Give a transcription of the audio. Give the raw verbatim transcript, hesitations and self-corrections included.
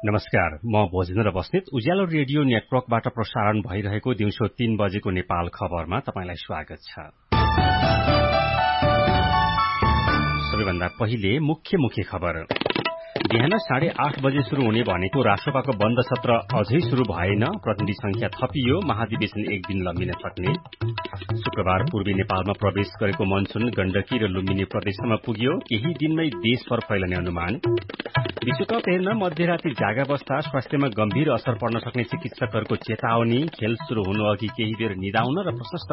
नमस्कार, म भोजेन्द्र बस्नेत उज्यालो रेडियो नेटवर्कबाट प्रसारण भइरहेको दिउँसो तीन बजेको नेपाल खबरमा तपाईंलाई स्वागत छ। सबैभन्दा पहिले मुख्य मुख्य खबर। बिहान साढे आठ बजे शुरू हुने भनेको राष्ट्रसभाको बन्द सत्र अझै शुरू भएन, प्रतिनिधि संख्या थपियो, महाधिवेशन एक दिन लम्बिन सक्ने। शुक्रबार पूर्वी नेपालमा प्रवेश गरेको मनसून गण्डकी र लुम्बिनी प्रदेशमा पुग्यो, केही दिनमै देशभर फैलने अनुमान। विश्वकप हेर्न मध्यराति जागा बस्दा स्वास्थ्यमा गम्भीर असर पर्न सक्ने चिकित्सकहरूको चेतावनी। खेल शुरू हुनु अघि केही बेर निदाउन र प्रशस्त